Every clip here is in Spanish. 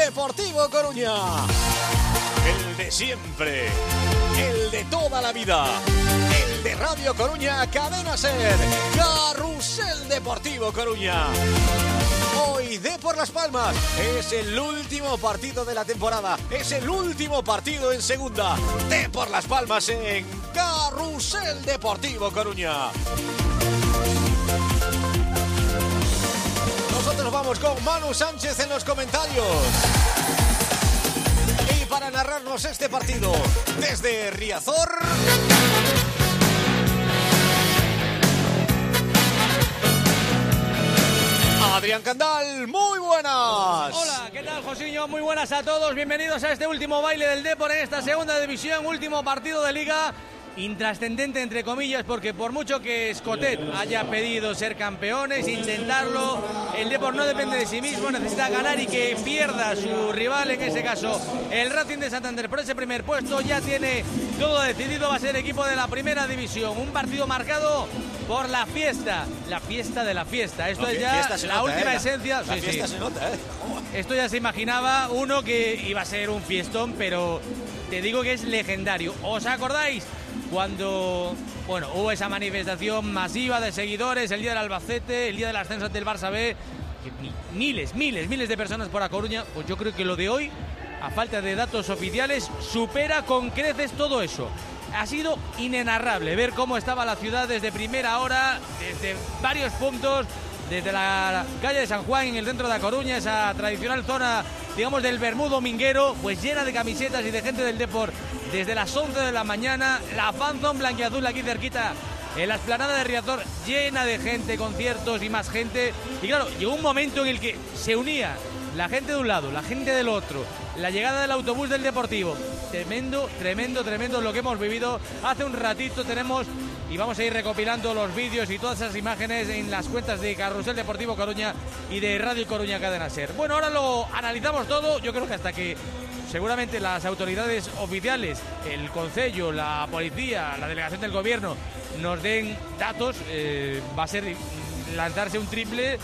Deportivo Coruña. El de siempre, el de toda la vida, el de Radio Coruña Cadena Ser, Carrusel Deportivo Coruña. Hoy Depor Las Palmas es el último partido de la temporada, es el último partido en segunda. Depor Las Palmas en Carrusel Deportivo Coruña. Nosotros vamos con Manu Sánchez en los comentarios. Y para narrarnos este partido desde Riazor, Adrián Candal, muy buenas. Hola, ¿qué tal, Josiño? Muy buenas a todos. Bienvenidos a este último baile del Depor en esta segunda división, último partido de Liga. Intrascendente, entre comillas, porque por mucho que Escotet haya pedido ser campeones, intentarlo, el Depor no depende de sí mismo, necesita ganar y que pierda su rival, en ese caso el Racing de Santander, por ese primer puesto. Ya tiene todo decidido, va a ser equipo de la primera división. Un partido marcado por la fiesta de la fiesta. Esto es ya la última esencia. La fiesta se nota, Esto ya se imaginaba uno que iba a ser un fiestón, pero te digo que es legendario. ¿Os acordáis cuando hubo esa manifestación masiva de seguidores el día del Albacete, el día del ascenso ante el Barça B? Que miles de personas por A Coruña. Pues yo creo que lo de hoy, a falta de datos oficiales, supera con creces todo eso. Ha sido inenarrable ver cómo estaba la ciudad desde primera hora, desde varios puntos, desde la calle de San Juan en el centro de A Coruña, esa tradicional zona, digamos, del Bermú dominguero, pues llena de camisetas y de gente del Depor desde las 11 de la mañana. La fanzone blanquiazul aquí cerquita en la explanada de Riazor, llena de gente, conciertos y más gente. Y claro, llegó un momento en el que se unía la gente de un lado, la gente del otro, la llegada del autobús del Deportivo. Tremendo lo que hemos vivido hace un ratito. Tenemos y vamos a ir recopilando los vídeos y todas esas imágenes en las cuentas de Carrusel Deportivo Coruña y de Radio Coruña Cadena Ser. Bueno, ahora lo analizamos todo. Yo creo que hasta que seguramente las autoridades oficiales, el concello, la policía, la delegación del gobierno nos den datos, va a ser lanzarse un triple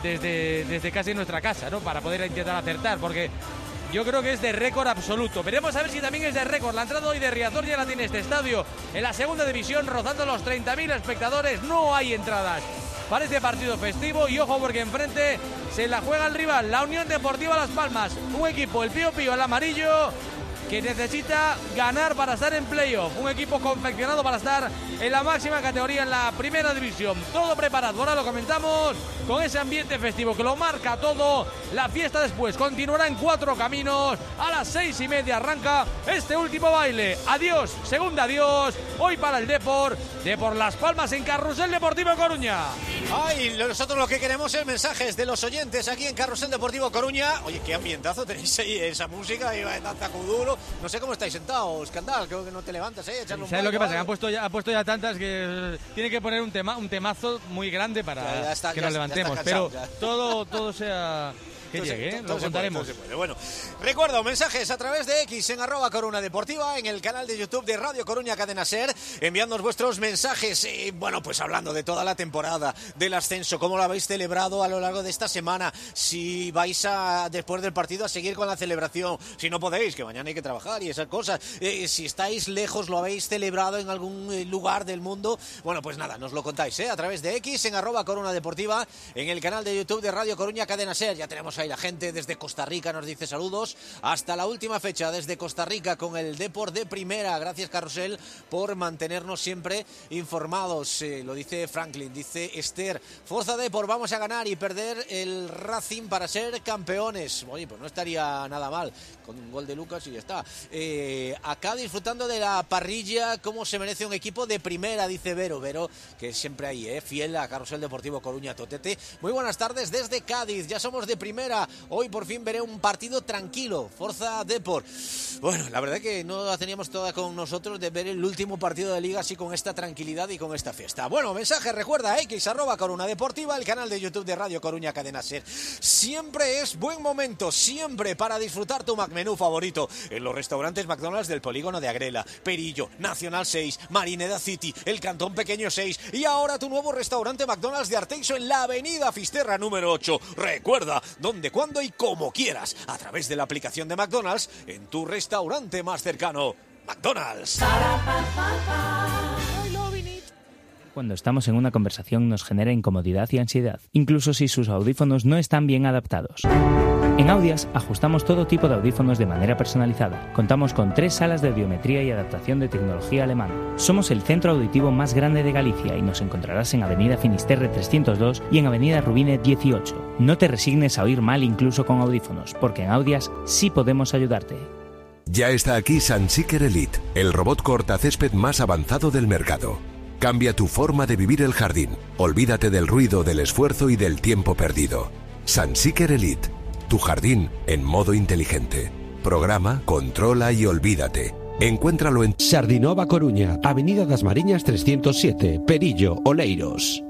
desde casi nuestra casa, ¿no? Para poder intentar acertar, porque yo creo que es de récord absoluto. Veremos a ver si también es de récord. La entrada hoy de Riazor ya la tiene este estadio en la segunda división, rozando los 30.000 espectadores. No hay entradas para este partido festivo. Y ojo, porque enfrente se la juega el rival, la Unión Deportiva Las Palmas. Un equipo, el Pío Pío, el amarillo, que necesita ganar para estar en playoff. Un equipo confeccionado para estar en la máxima categoría, en la primera división. Todo preparado, ahora lo comentamos, con ese ambiente festivo que lo marca todo. La fiesta después continuará en Cuatro Caminos. A las 6:30 arranca este último baile. Adiós, segunda adiós. Hoy para el Depor Las Palmas en Carrusel Deportivo Coruña. Ay, nosotros lo que queremos es mensajes de los oyentes aquí en Carrusel Deportivo Coruña. Oye, qué ambientazo tenéis ahí, esa música y tanta duro. No sé cómo estáis sentados, Candal, creo que no te levantas, ¿Sabes lo que pasa? Que han puesto ya tantas que tiene que poner un temazo muy grande para que nos levantemos. Pero todo sea que llegue, lo contaremos. Bueno, recuerdo, mensajes a través de X en @Coruna Deportiva, en el canal de YouTube de Radio Coruña Cadena Ser, enviándonos vuestros mensajes, pues hablando de toda la temporada, del ascenso, cómo lo habéis celebrado a lo largo de esta semana, si vais después del partido a seguir con la celebración, si no podéis, que mañana hay que trabajar y esas cosas, si estáis lejos, lo habéis celebrado en algún lugar del mundo. Bueno, pues nada, nos lo contáis, a través de X en @Coruna Deportiva, en el canal de YouTube de Radio Coruña Cadena Ser. Ya tenemos ahí la gente desde Costa Rica, nos dice saludos hasta la última fecha desde Costa Rica con el Depor de primera. Gracias, Carrusel, por mantenernos siempre informados, lo dice Franklin, dice Esther. Forza Depor, vamos a ganar y perder el Racing para ser campeones. Oye, pues no estaría nada mal con un gol de Lucas y ya está. Acá disfrutando de la parrilla, cómo se merece un equipo de primera, dice Vero, que siempre ahí, fiel a Carrusel Deportivo Coruña Totete. Muy buenas tardes desde Cádiz, ya somos de primera. Hoy por fin veré un partido tranquilo. Forza Depor. Bueno, la verdad que no la teníamos toda con nosotros de ver el último partido de Liga así con esta tranquilidad y con esta fiesta. Bueno, mensaje, recuerda, X @Coruna Deportiva, el canal de YouTube de Radio Coruña Cadena Ser. Siempre es buen momento, siempre para disfrutar tu McMenú favorito en los restaurantes McDonald's del Polígono de Agrela, Perillo, Nacional 6, Marineda City, el Cantón Pequeño 6 y ahora tu nuevo restaurante McDonald's de Arteixo en la avenida Fisterra número 8. Recuerda, donde donde, cuándo y como quieras, a través de la aplicación de McDonald's en tu restaurante más cercano. McDonald's. Cuando estamos en una conversación nos genera incomodidad y ansiedad, incluso si sus audífonos no están bien adaptados. En Audias ajustamos todo tipo de audífonos de manera personalizada. Contamos con 3 salas de audiometría y adaptación de tecnología alemana. Somos el centro auditivo más grande de Galicia y nos encontrarás en Avenida Finisterre 302 y en Avenida Rubine 18. No te resignes a oír mal incluso con audífonos, porque en Audias sí podemos ayudarte. Ya está aquí Sunseeker Elite, el robot cortacésped más avanzado del mercado. Cambia tu forma de vivir el jardín. Olvídate del ruido, del esfuerzo y del tiempo perdido. Sunseeker Elite, tu jardín en modo inteligente. Programa, controla y olvídate. Encuéntralo en Sardinova Coruña, Avenida das Mariñas 307, Perillo, Oleiros.